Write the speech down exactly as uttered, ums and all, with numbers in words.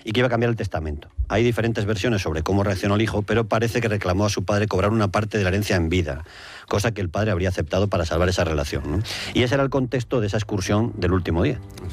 y que iba a cambiar el testamento. Hay diferentes versiones sobre cómo reaccionó el hijo, pero parece que reclamó a su padre cobrar una parte de la herencia en vida, cosa que el padre habría aceptado para salvar esa relación, ¿no? Y ese era el contexto de esa excursión del último día.